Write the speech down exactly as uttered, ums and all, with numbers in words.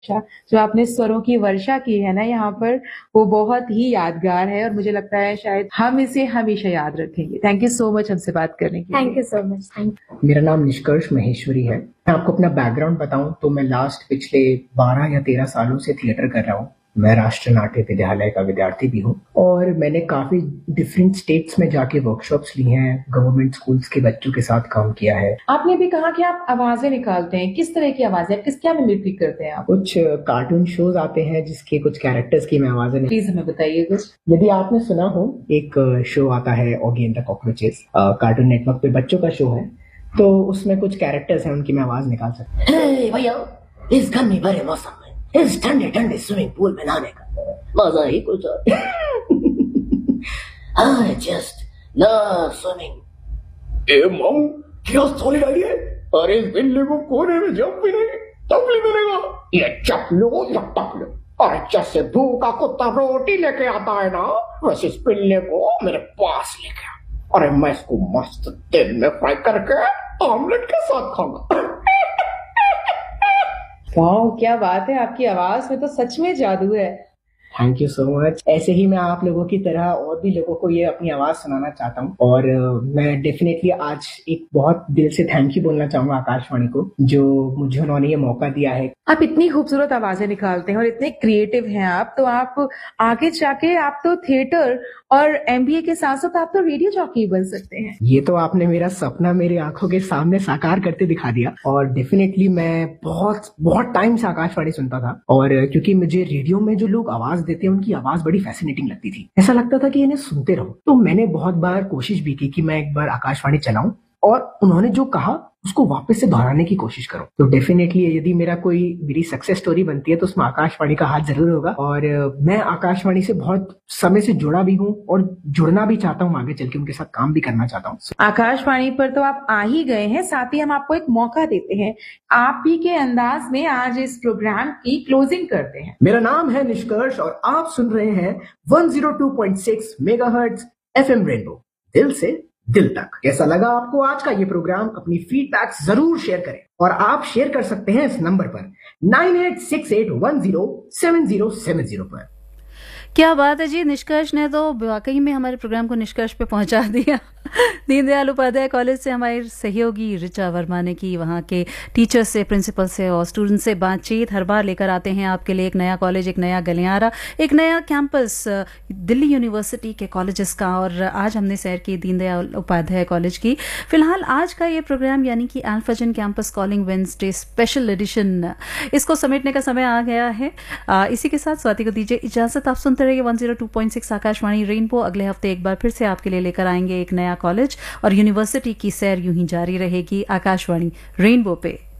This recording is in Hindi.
अच्छा, जो आपने स्वरों की वर्षा की है ना यहाँ पर, वो बहुत ही यादगार है और मुझे लगता है शायद हम इसे हमेशा याद रखेंगे। थैंक यू सो मच हमसे बात करने के लिए। Thank you so much. Thank you. मेरा नाम निष्कर्ष महेश्वरी है। मैं आपको अपना बैकग्राउंड बताऊं तो मैं लास्ट पिछले बारह या तेरह सालों से थिएटर कर रहा हूं। मैं राष्ट्रीय नाट्य विद्यालय का विद्यार्थी भी हूं और मैंने काफी डिफरेंट स्टेट्स में जाके वर्कशॉप्स ली हैं, गवर्नमेंट स्कूल्स के बच्चों के साथ काम किया है। आपने भी कहा कि आप आवाजें निकालते हैं, किस तरह की आवाजें, किस क्या मिमिक्री करते हैं आप? कुछ कार्टून शोज आते हैं जिसके कुछ कैरेक्टर्स की मैं आवाजें, प्लीज हमें बताइए कुछ। यदि आपने सुना हो, एक शो आता है Oggy and the cockroaches, cartoon network पे बच्चों का शो है, तो उसमें कुछ कैरेक्टर्स हैं, उनकी मैं आवाज निकाल सकता हूँ। भैया, इस गर्मी भरे मौसम में इस ठंडे ठंडे स्विमिंग पूल में नहाने का मजा ही कुछ और। I just love swimming. ए मम, क्या सॉलिड आइडिया है। अरे इस बिल्ली को कोने में जंप भी नहीं, तब भी मिलेगा। ये चप लो या टप लो। और जैसे भूखा कुत्ता रोटी लेके आता है ना, वैसे इस बिल्ली को मेरे पास लेके आ। अरे मैं इसको मस्त तेल में फ्राई करके ऑमलेट के साथ खाऊंगा। वाह, क्या बात है, आपकी आवाज में तो सच में जादू है। Thank you so much. ऐसे ही मैं आप लोगों की तरह और भी लोगों को ये अपनी आवाज सुनाना चाहता हूँ और uh, मैं डेफिनेटली आज एक बहुत दिल से थैंक यू बोलना चाहूंगा आकाशवाणी को, जो मुझे उन्होंने ये मौका दिया है। आप इतनी खूबसूरत आवाजें निकालते हैं और इतने क्रिएटिव हैं आप, तो आप आगे जाके आप तो थिएटर और एमबीए के साथ साथ आप तो रेडियो जॉकी बन सकते हैं। ये तो आपने मेरा सपना मेरी आंखों के सामने साकार करते दिखा दिया। और डेफिनेटली मैं बहुत बहुत टाइम से आकाशवाणी सुनता था और क्योंकि मुझे रेडियो में जो लोग आवाज देते हैं उनकी आवाज बड़ी फैसिनेटिंग लगती थी। ऐसा लगता था कि इन्हें सुनते रहो। तो मैंने बहुत बार कोशिश भी की कि मैं एक बार आकाशवाणी चलाऊं और उन्होंने जो कहा उसको वापस से दोहराने की कोशिश करो। तो डेफिनेटली यदि मेरा कोई मेरी सक्सेस स्टोरी बनती है तो उसमें आकाशवाणी का हाथ जरूर होगा। और मैं आकाशवाणी से बहुत समय से जुड़ा भी हूँ और जुड़ना भी चाहता हूँ, आगे चल के उनके साथ काम भी करना चाहता हूँ। आकाशवाणी पर तो आप आ ही गए हैं, साथ ही हम आपको एक मौका देते हैं, आप ही के अंदाज में आज इस प्रोग्राम की क्लोजिंग करते हैं। मेरा नाम है निष्कर्ष और आप सुन रहे हैं one zero two point six megahertz FM rainbow, दिल से दिल तक। कैसा लगा आपको आज का ये प्रोग्राम? अपनी फीडबैक जरूर शेयर करें और आप शेयर कर सकते हैं इस नंबर पर nine eight six eight one zero seven zero seven zero पर। क्या बात है जी, निष्कर्ष ने तो वाकई में हमारे प्रोग्राम को निष्कर्ष पे पहुंचा दिया। दीनदयाल उपाध्याय कॉलेज से हमारे सहयोगी ऋचा वर्मा ने की वहाँ के टीचर से, प्रिंसिपल से और स्टूडेंट से बातचीत। हर बार लेकर आते हैं आपके लिए एक नया कॉलेज, एक नया गलियारा, एक नया कैंपस दिल्ली यूनिवर्सिटी के कॉलेजेस का। और आज हमने सैर की दीनदयाल उपाध्याय कॉलेज की। फिलहाल आज का ये प्रोग्राम यानी कि अल्फाजन campus calling Wednesday special edition, इसको समेटने का समय आ गया है। आ, इसी के साथ स्वाति को दीजिए इजाजत। आप सुनते रहिए one zero two point six Akashvani rainbow. अगले हफ्ते एक बार फिर से आपके लिए लेकर आएंगे एक नया कॉलेज और यूनिवर्सिटी की सैर यूं ही जारी रहेगी आकाशवाणी रेनबो पे।